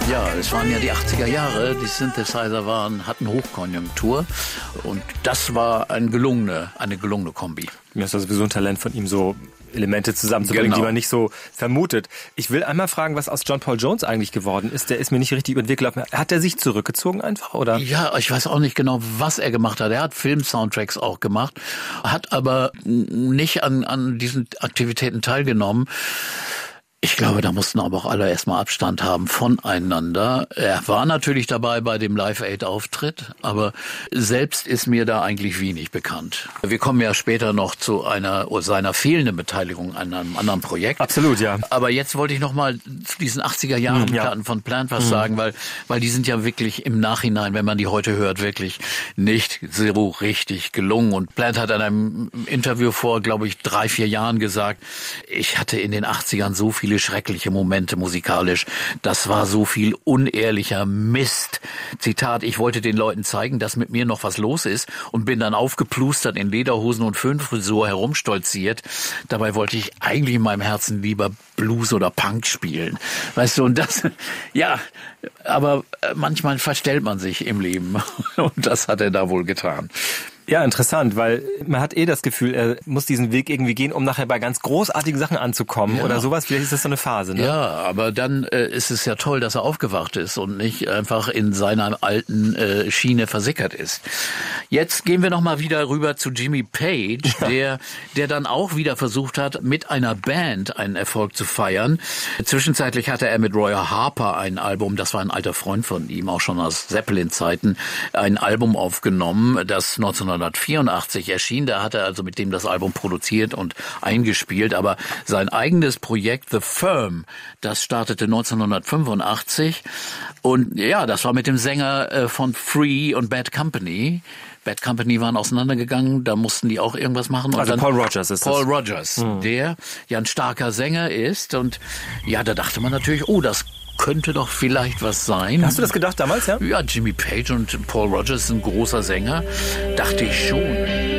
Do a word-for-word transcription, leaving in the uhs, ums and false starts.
Ja, es waren ja die achtziger Jahre, die Synthesizer waren, hatten Hochkonjunktur und das war ein gelungene, eine gelungene Kombi. Mir ist das sowieso ein Talent von ihm, so Elemente zusammenzubringen, genau, die man nicht so vermutet. Ich will einmal fragen, was aus John Paul Jones eigentlich geworden ist. Der ist mir nicht richtig über den Weg gelaufen. Hat er sich zurückgezogen einfach, oder? Ja, ich weiß auch nicht genau, was er gemacht hat. Er hat Film-Soundtracks auch gemacht, hat aber nicht an, an diesen Aktivitäten teilgenommen. Ich glaube, da mussten aber auch alle erstmal Abstand haben voneinander. Er war natürlich dabei bei dem Live-Aid-Auftritt, aber selbst ist mir da eigentlich wenig bekannt. Wir kommen ja später noch zu einer seiner fehlenden Beteiligung an einem anderen Projekt. Absolut, ja. Aber jetzt wollte ich noch mal zu diesen achtziger Jahren ja. Platten von Plant was mhm. sagen, weil weil die sind ja wirklich im Nachhinein, wenn man die heute hört, wirklich nicht so richtig gelungen. Und Plant hat in einem Interview vor, glaube ich, drei, vier Jahren gesagt, ich hatte in den achtzigern so viele schreckliche Momente musikalisch. Das war so viel unehrlicher Mist. Zitat, ich wollte den Leuten zeigen, dass mit mir noch was los ist und bin dann aufgeplustert in Lederhosen und Föhnfrisur herumstolziert. Dabei wollte ich eigentlich in meinem Herzen lieber Blues oder Punk spielen. Weißt du, und das, ja, aber manchmal verstellt man sich im Leben. Und das hat er da wohl getan. Ja, interessant, weil man hat eh das Gefühl, er muss diesen Weg irgendwie gehen, um nachher bei ganz großartigen Sachen anzukommen, ja, oder sowas. Vielleicht ist das so eine Phase, ne? Ja, aber dann äh, ist es ja toll, dass er aufgewacht ist und nicht einfach in seiner alten äh, Schiene versickert ist. Jetzt gehen wir nochmal wieder rüber zu Jimmy Page, ja, der der dann auch wieder versucht hat, mit einer Band einen Erfolg zu feiern. Zwischenzeitlich hatte er mit Roy Harper ein Album, das war ein alter Freund von ihm, auch schon aus Zeppelin-Zeiten, ein Album aufgenommen, das neunzehnhundertvierundachtzig erschien. Da hat er also mit dem das Album produziert und eingespielt. Aber sein eigenes Projekt The Firm, das startete neunzehnhundertfünfundachtzig. Und ja, das war mit dem Sänger von Free und Bad Company. Bad Company waren auseinandergegangen, da mussten die auch irgendwas machen. Und also dann Paul Rogers ist Paul das. Paul Rogers, hm. der ja ein starker Sänger ist. Und ja, da dachte man natürlich, oh, das könnte doch vielleicht was sein. Hast du das gedacht damals, ja? Ja, Jimmy Page und Paul Rogers sind ein großer Sänger. Dachte ich schon.